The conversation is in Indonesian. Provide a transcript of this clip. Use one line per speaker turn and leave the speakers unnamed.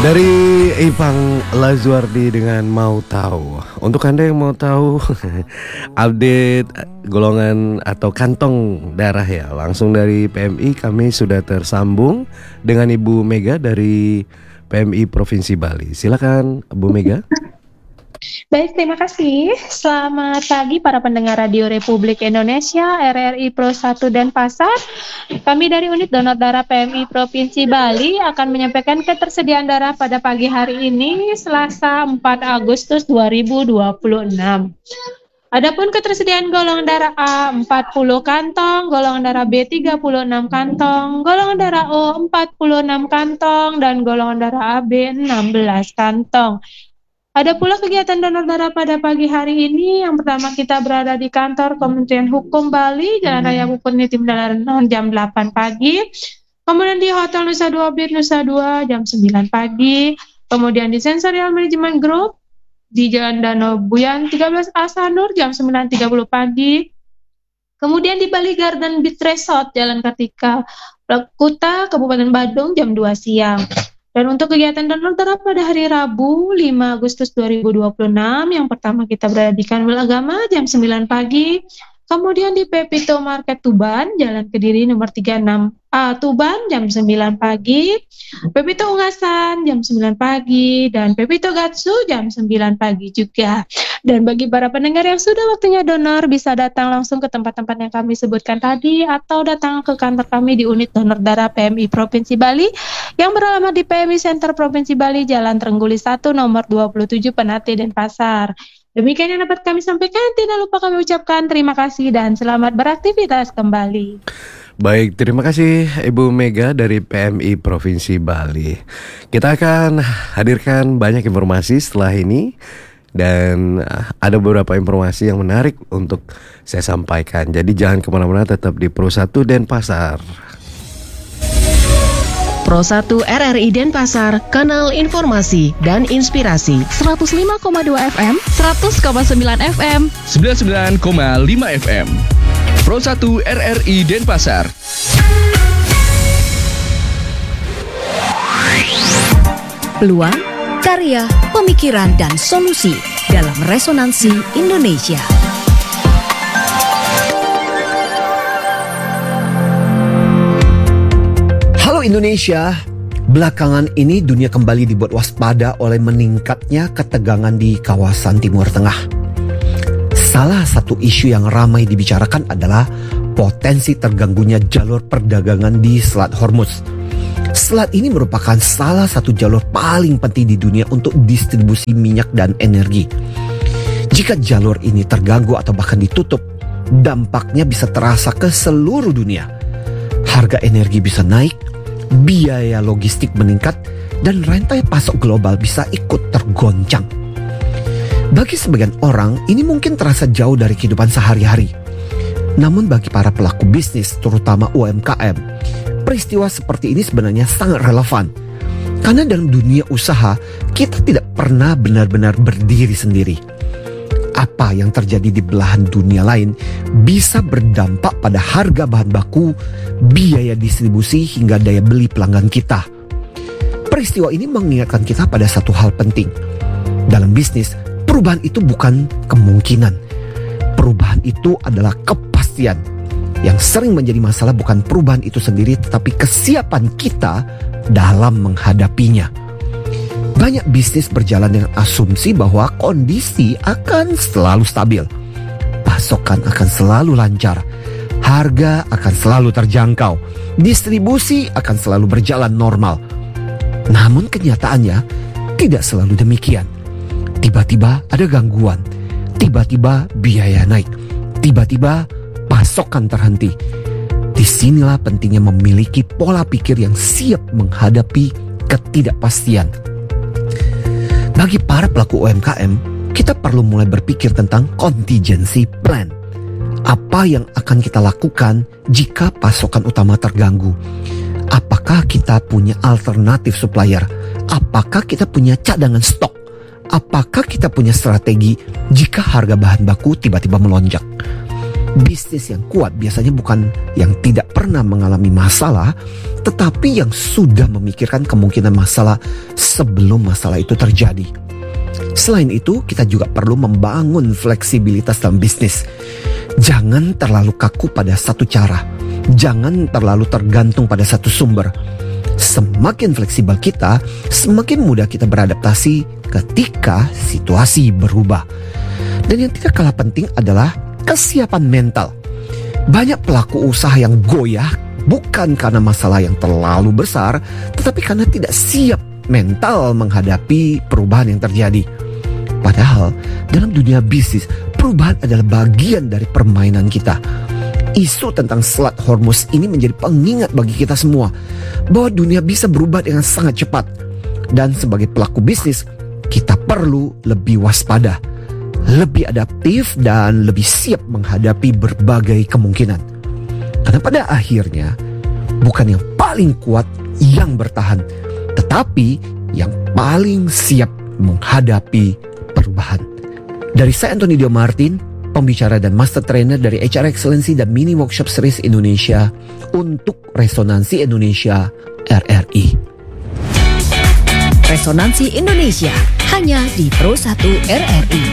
Dari Ipang Lazuardi dengan Mau Tahu. Untuk Anda yang mau tahu update golongan atau kantong darah ya, langsung dari PMI kami sudah tersambung dengan Ibu Mega dari PMI Provinsi Bali. Silakan Bu Mega.
Baik, terima kasih. Selamat pagi para pendengar Radio Republik Indonesia, RRI Pro 1 Denpasar. Kami dari Unit Donor Darah PMI Provinsi Bali akan menyampaikan ketersediaan darah pada pagi hari ini, Selasa 4 Agustus 2026. Adapun ketersediaan golongan darah A 40 kantong, golongan darah B 36 kantong, golongan darah O 46 kantong, dan golongan darah AB 16 kantong. Ada pula kegiatan donor darah pada pagi hari ini. Yang pertama, kita berada di kantor Kementerian Hukum Bali, Jalan Raya Bukuniti Bendalaran jam 8 pagi. Kemudian di Hotel Nusa Dua Bir Nusa Dua jam 9 pagi. Kemudian di Sensorial Management Group di Jalan Danau Buyan 13 Asanur jam 9.30 pagi. Kemudian di Bali Garden Beach Resort Jalan Kartika Kuta, Kabupaten Badung jam 2 siang. Dan untuk kegiatan donor darah pada hari Rabu 5 Agustus 2026, yang pertama kita berada di Kanwil Agama jam 9 pagi, kemudian di Pepito Market Tuban, Jalan Kediri nomor 36A Tuban jam 9 pagi, Pepito Ungasan jam 9 pagi, dan Pepito Gatsu jam 9 pagi juga. Dan bagi para pendengar yang sudah waktunya donor, bisa datang langsung ke tempat-tempat yang kami sebutkan tadi, atau datang ke kantor kami di Unit Donor Darah PMI Provinsi Bali, yang beralamat di PMI Center Provinsi Bali, Jalan Trengguli 1, nomor 27, Penate, Denpasar. Demikian yang dapat kami sampaikan. Tidak lupa kami ucapkan terima kasih dan selamat beraktivitas kembali.
Baik, terima kasih Ibu Mega dari PMI Provinsi Bali. Kita akan hadirkan banyak informasi setelah ini. Dan ada beberapa informasi yang menarik untuk saya sampaikan. Jadi jangan kemana-mana, tetap di Pro 1 Denpasar.
Pro 1 RRI Denpasar, kanal informasi dan inspirasi. 105,2 FM, 100,9 FM,
99,5 FM. Pro 1 RRI Denpasar.
Peluang, karya, pemikiran, dan solusi dalam Resonansi Indonesia.
Halo Indonesia, belakangan ini dunia kembali dibuat waspada oleh meningkatnya ketegangan di kawasan Timur Tengah. Salah satu isu yang ramai dibicarakan adalah potensi terganggunya jalur perdagangan di Selat Hormuz. Selat ini merupakan salah satu jalur paling penting di dunia untuk distribusi minyak dan energi. Jika jalur ini terganggu atau bahkan ditutup, dampaknya bisa terasa ke seluruh dunia. Harga energi bisa naik, biaya logistik meningkat, dan rantai pasok global bisa ikut tergoncang. Bagi sebagian orang, ini mungkin terasa jauh dari kehidupan sehari-hari. Namun bagi para pelaku bisnis, terutama UMKM, peristiwa seperti ini sebenarnya sangat relevan. Karena dalam dunia usaha, kita tidak pernah benar-benar berdiri sendiri. Apa yang terjadi di belahan dunia lain bisa berdampak pada harga bahan baku, biaya distribusi, hingga daya beli pelanggan kita. Peristiwa ini mengingatkan kita pada satu hal penting. Dalam bisnis, perubahan itu bukan kemungkinan. Perubahan itu adalah kepastian. Yang sering menjadi masalah bukan perubahan itu sendiri, tetapi kesiapan kita dalam menghadapinya. Banyak bisnis berjalan dengan asumsi bahwa kondisi akan selalu stabil, pasokan akan selalu lancar, harga akan selalu terjangkau, distribusi akan selalu berjalan normal. Namun kenyataannya tidak selalu demikian. Tiba-tiba ada gangguan, tiba-tiba biaya naik, tiba-tiba pasokan terhenti. Disinilah pentingnya memiliki pola pikir yang siap menghadapi ketidakpastian. Bagi para pelaku UMKM, kita perlu mulai berpikir tentang contingency plan. Apa yang akan kita lakukan jika pasokan utama terganggu? Apakah kita punya alternatif supplier? Apakah kita punya cadangan stok? Apakah kita punya strategi jika harga bahan baku tiba-tiba melonjak? Bisnis yang kuat biasanya bukan yang tidak pernah mengalami masalah, tetapi yang sudah memikirkan kemungkinan masalah sebelum masalah itu terjadi. Selain itu, kita juga perlu membangun fleksibilitas dalam bisnis. Jangan terlalu kaku pada satu cara. Jangan terlalu tergantung pada satu sumber. Semakin fleksibel kita, semakin mudah kita beradaptasi ketika situasi berubah. Dan yang tidak kalah penting adalah kesiapan mental. Banyak pelaku usaha yang goyah bukan karena masalah yang terlalu besar, tetapi karena tidak siap mental menghadapi perubahan yang terjadi. Padahal dalam dunia bisnis, perubahan adalah bagian dari permainan kita. Isu tentang Selat Hormuz ini menjadi pengingat bagi kita semua bahwa dunia bisa berubah dengan sangat cepat. Dan sebagai pelaku bisnis, kita perlu lebih waspada, lebih adaptif, dan lebih siap menghadapi berbagai kemungkinan. Karena pada akhirnya, bukan yang paling kuat yang bertahan, tetapi yang paling siap menghadapi perubahan. Dari saya Anthony Dio Martin, pembicara dan master trainer dari HR Excellency dan Mini Workshop Series Indonesia untuk Resonansi Indonesia RRI.
Resonansi Indonesia hanya di Pro 1 RRI.